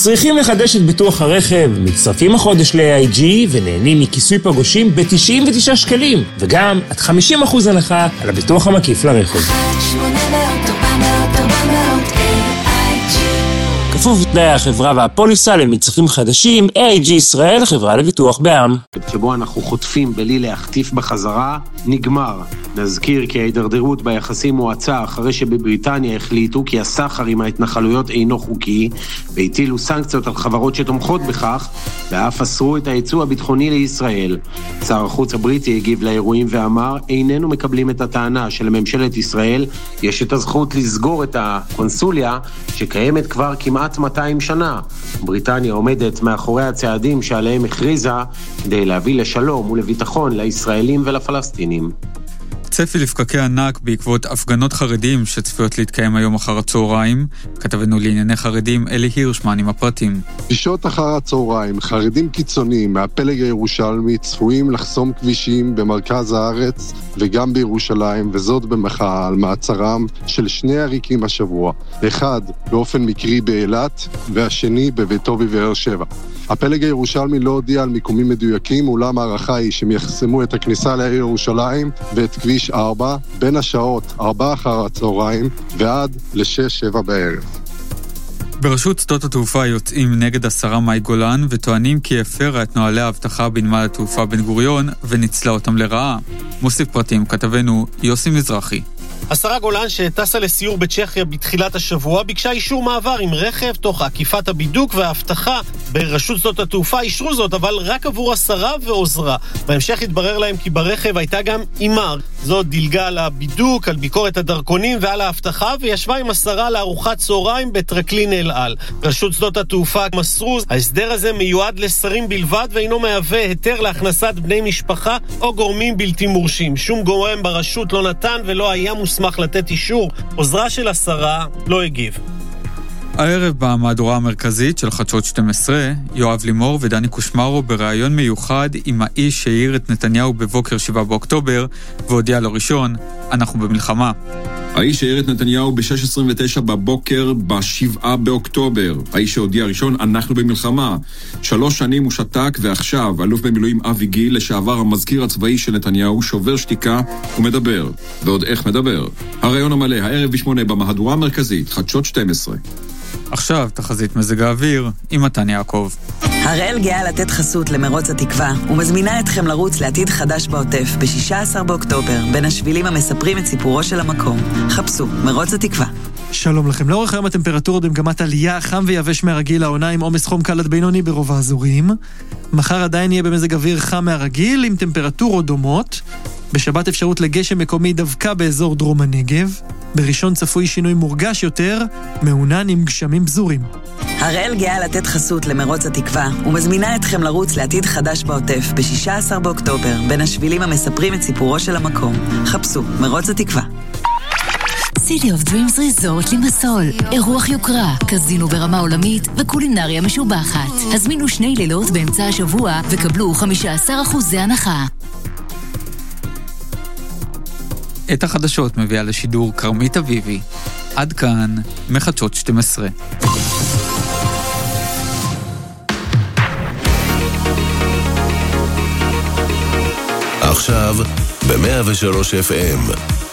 צריכים לחדש את ביטוח הרכב, מצטרפים החודש ל-AIG ונהנים מכיסוי פגושים ב-99 שקלים, וגם עד 50% הנחה על הביטוח המקיף לרכב. 800-400-400-AIG כפוף לתנאי החברה והפוליסה למצרפים חדשים, AIG ישראל, חברה לביטוח בע"מ. שבו אנחנו חוטפים בלי להחטיף בחזרה, נגמר. נזכיר כי ההידרדרות ביחסים מועצה אחרי שבבריטניה החליטו כי הסחר עם ההתנחלויות אינו חוקי, והטילו סנקציות על חברות שתומכות בכך, ואף אסרו את הייצוא הביטחוני לישראל. שר החוץ הבריטי הגיב לאירועים ואמר, איננו מקבלים את הטענה שלממשלת ישראל יש את הזכות לסגור את הקונסוליה שקיימת כבר כמעט 200 שנה. בריטניה עומדת מאחורי הצעדים שעליהם הכריזה כדי להביא לשלום ולביטחון לישראלים ולפלסטינים. צפי לפקקי ענק בעקבות הפגנות חרדים שצפויות להתקיים היום אחר הצהריים. כתבנו לענייני חרדים אלי הירשמן עם הפרטים. בשעות אחר הצהריים, חרדים קיצוניים מהפלג הירושלמי צפויים לחסום כבישים במרכז הארץ וגם בירושלים, וזאת במחאה על מעצרם של שני עריקים השבוע. אחד באופן מקרי באילת והשני בביתו בבאר שבע. הפלג הירושלמי לא הודיע על מיקומים מדויקים, אולם הערכה היא שהם יחסמו את הכניסה לעיר ירושלים ואת כביש 4 בין השעות 4 אחר הצהריים ועד ל-6-7 בערב. ברשות שדות התעופה יוצאים נגד השרה מאי גולן וטוענים כי הפרה את נוהלי האבטחה בנמל התעופה בן גוריון וניצלה אותם לרעה. מוסיף פרטים כתבנו יוסי מזרחי. השרה גולן שטסה לסיור בצ'כיה בתחילת השבוע ביקשה אישור מעבר עם רכב תוך עקיפת הבידוק וההבטחה. ברשות שדות התעופה אישרו זאת, אבל רק עבור השרה ועוזרה. בהמשך התברר להם כי ברכב הייתה גם אימר. זאת דילגה על הבידוק, על ביקורת הדרכונים ועל ההבטחה, וישבה עם השרה לארוחת צהריים בטרקלין אל על. רשות שדות התעופה מסרו, ההסדר הזה מיועד לשרים בלבד ואינו מהווה היתר להכנסת בני משפחה או גורמים בלתי מורשים. שום גורם ברשות לא נתן ולא היה מוסמך לתת אישור. עוזרה של השרה לא הגיב. הערב במהדורה המרכזית של חדשות 12, יואב לימור ודני קושמרו בראיון מיוחד עם האיש שהעיר את נתניהו בבוקר 7 באוקטובר והודיע לו ראשון, אנחנו במלחמה. האיש שהעיר את נתניהו ב-6:29 בבוקר ב-7 באוקטובר. האיש שהודיע ראשון, אנחנו במלחמה. 3 שנים הוא שתק, ועכשיו אלוף במילואים אבי גיל, לשעבר המזכיר הצבאי של נתניהו, שובר שתיקה ומדבר. ועוד איך מדבר. הראיון המלא, הערב ב-8 במהדורה המרכזית, חדשות 12. עכשיו תחזית מזג האוויר עם מתן יעקב. הראל גאה לתת חסות למרוץ התקווה ומזמינה אתכם לרוץ לעתיד חדש בעוטף ב-16 באוקטובר בין השבילים המספרים את סיפורו של המקום. חפשו מרוץ התקווה. שלום לכם. לאורך היום הטמפרטורות במגמת עלייה, חם ויבש מהרגיל, העונה עם עומס חום קל עד בינוני ברוב האזורים. מחר עדיין יהיה במזג אוויר חם מהרגיל עם טמפרטורות דומות. בשבת אפשרות לגשם מקומי דווקא באזור דרום הנגב. בראשון צפוי שינוי מורגש יותר, מעונן עם גשמים בזורים. הראל גאה לתת חסות למרוץ התקווה ומזמינה אתכם לרוץ לעתיד חדש בעוטף ב-16 באוקטובר בין השבילים המספרים את סיפורו של המקום. חפשו מרוץ התקווה. City of Dreams Resort לימסול, אירוח יוקרה, קזינו ברמה עולמית וקולינריה משובחת. הזמינו 2 לילות באמצע השבוע וקבלו 15% הנחה. את החדשות מביאה לשידור קרמית אביבי. עד כאן מחדשות 12. עכשיו ב-103 FM